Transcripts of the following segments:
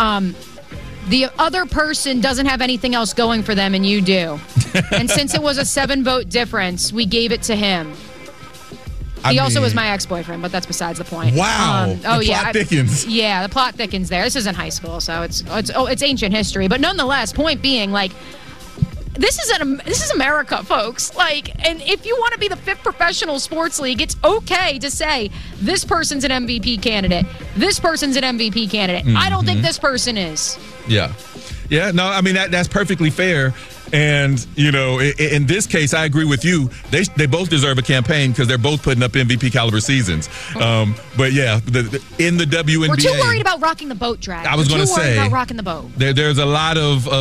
The other person doesn't have anything else going for them, and you do. And since it was a 7-vote difference, we gave it to him. He also was my ex-boyfriend, but that's besides the point. Wow. The plot thickens. Yeah, the plot thickens there. This isn't high school, so it's ancient history. But nonetheless, point being, like, this is America, folks. Like, and if you want to be the 5th professional sports league, it's okay to say this person's an MVP candidate. This person's an MVP candidate. I don't think this person is. Yeah. Yeah, no, I mean, that's perfectly fair. And, you know, in this case, I agree with you. They both deserve a campaign because they're both putting up MVP caliber seasons. But, yeah, in the WNBA. We're too worried about rocking the boat, Drag. I was going to say. We're too worried about rocking the boat. There's a lot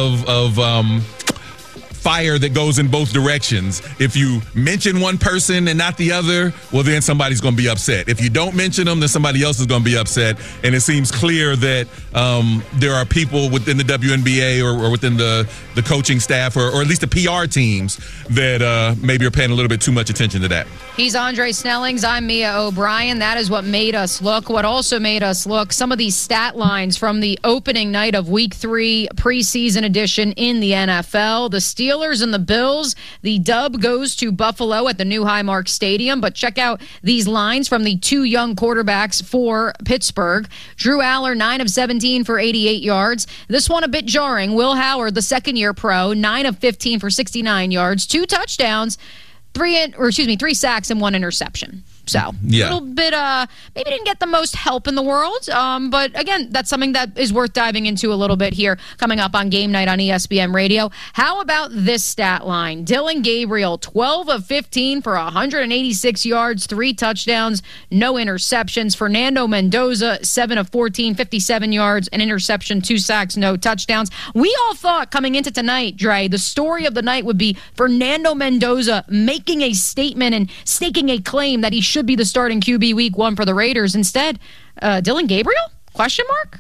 of fire that goes in both directions. If you mention one person and not the other, well, then somebody's going to be upset. If you don't mention them, then somebody else is going to be upset. And it seems clear that there are people within the WNBA or within the coaching staff or at least the PR teams that maybe are paying a little bit too much attention to that. He's Andre Snellings. I'm Mia O'Brien. That is what made us look. What also made us look, some of these stat lines from the opening night of Week 3 preseason edition in the NFL. The Steelers and the Bills. The dub goes to Buffalo at the new Highmark Stadium. But check out these lines from the 2 young quarterbacks for Pittsburgh. Drew Aller, 9 of 17 for 88 yards. This one a bit jarring. Will Howard, the second-year pro, 9 of 15 for 69 yards. 2 touchdowns. 3 sacks and 1 interception. So, a little bit, maybe didn't get the most help in the world. But again, that's something that is worth diving into a little bit here coming up on Game Night on ESPN Radio. How about this stat line? Dillon Gabriel, 12 of 15 for 186 yards, 3 touchdowns, no interceptions. Fernando Mendoza, 7 of 14, 57 yards, an interception, 2 sacks, no touchdowns. We all thought coming into tonight, Dre, the story of the night would be Fernando Mendoza making a statement and staking a claim that he should be the starting QB Week 1 for the Raiders. Instead, Dillon Gabriel? Question mark?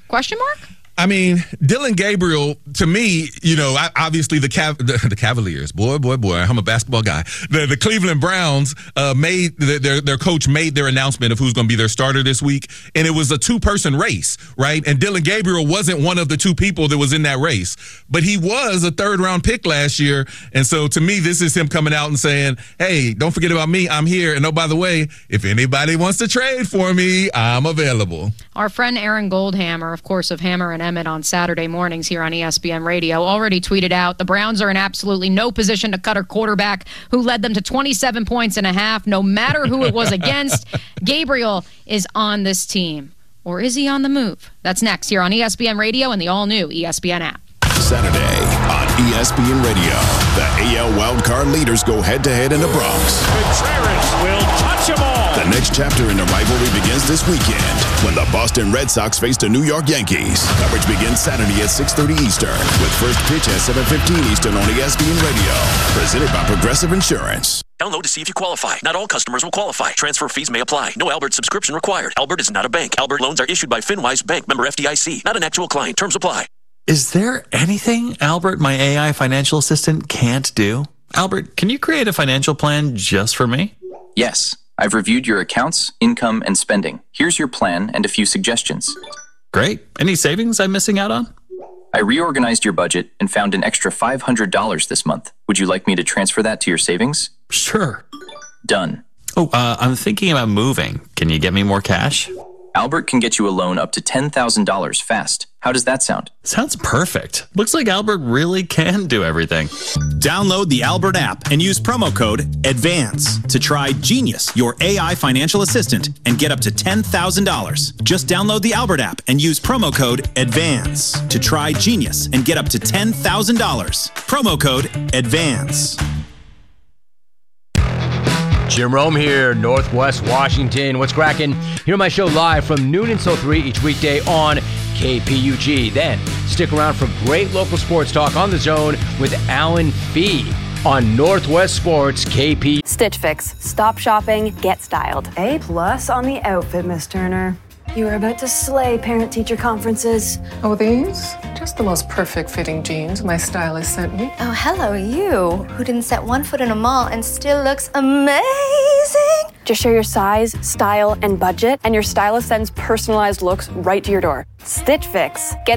I mean, Dillon Gabriel, to me, you know, obviously the Cavaliers, boy, I'm a basketball guy. The Cleveland Browns made their coach made their announcement of who's going to be their starter this week, and it was a 2-person race, right? And Dillon Gabriel wasn't one of the 2 people that was in that race, but he was a 3rd-round pick last year. And so, to me, this is him coming out and saying, "Hey, don't forget about me. I'm here. And oh, by the way, if anybody wants to trade for me, I'm available." Our friend Aaron Goldhammer, of course, of Hammer and Emmett on Saturday mornings here on ESPN Radio, already tweeted out the Browns are in absolutely no position to cut a quarterback who led them to 27 points and a half, no matter who it was against. Gabriel is on this team. Or is he on the move? That's next here on ESPN Radio and the all-new ESPN app. Saturday on ESPN Radio, the AL wildcard leaders go head-to-head in the Bronx. Contreras will touch them all. The next chapter in the rivalry begins this weekend when the Boston Red Sox face the New York Yankees. Coverage begins Saturday at 6:30 Eastern with first pitch at 7:15 Eastern on ESPN Radio. Presented by Progressive Insurance. Download to see if you qualify. Not all customers will qualify. Transfer fees may apply. No Albert subscription required. Albert is not a bank. Albert loans are issued by FinWise Bank, member FDIC. Not an actual client. Terms apply. Is there anything Albert, my AI financial assistant, can't do? Albert, can you create a financial plan just for me? Yes. I've reviewed your accounts, income, and spending. Here's your plan and a few suggestions. Great. Any savings I'm missing out on? I reorganized your budget and found an extra $500 this month. Would you like me to transfer that to your savings? Sure. Done. Oh, I'm thinking about moving. Can you get me more cash? Albert can get you a loan up to $10,000 fast. How does that sound? Sounds perfect. Looks like Albert really can do everything. Download the Albert app and use promo code ADVANCE to try Genius, your AI financial assistant, and get up to $10,000. Just download the Albert app and use promo code ADVANCE to try Genius and get up to $10,000. Promo code ADVANCE. Jim Rome here, Northwest Washington. What's cracking? Hear my show live from noon until 3 each weekday on KPUG. Then stick around for great local sports talk on The Zone with Alan Fee on Northwest Sports KP. Stitch Fix. Stop shopping, get styled. A+ on the outfit, Miss Turner. You are about to slay parent-teacher conferences. Oh, these? Just the most perfect fitting jeans my stylist sent me. Oh, hello, you, who didn't set one foot in a mall and still looks amazing. Just share your size, style, and budget, and your stylist sends personalized looks right to your door. Stitch Fix. Get